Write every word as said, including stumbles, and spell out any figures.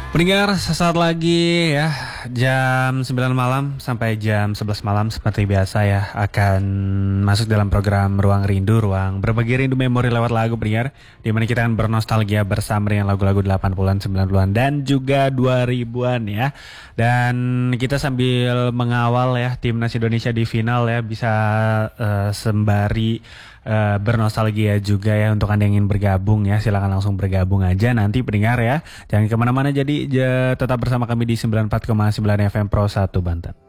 Pendengar, sesaat lagi ya, jam sembilan malam sampai jam sebelas malam seperti biasa ya, akan masuk dalam program Ruang Rindu, ruang berbagi rindu memori lewat lagu, pendengar, di mana kita akan bernostalgia bersama dengan lagu-lagu delapan puluhan, sembilan puluhan dan juga dua ribuan ya. Dan kita sambil mengawal ya timnas Indonesia di final ya, bisa uh, sembari Uh, bernostalgia juga ya. Untuk Anda yang ingin bergabung ya, silakan langsung bergabung aja nanti, pendengar ya. Jangan kemana-mana, jadi j- tetap bersama kami di sembilan puluh empat koma sembilan F M Pro satu Banten.